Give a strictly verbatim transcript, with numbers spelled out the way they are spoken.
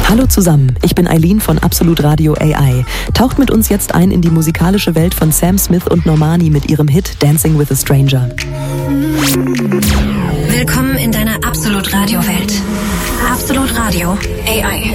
Hallo zusammen, ich bin Eileen von Absolut Radio A I. Taucht mit uns jetzt ein in die musikalische Welt von Sam Smith und Normani mit ihrem Hit Dancing with a Stranger. Willkommen in deiner Absolut Radio Welt. Absolut Radio A I.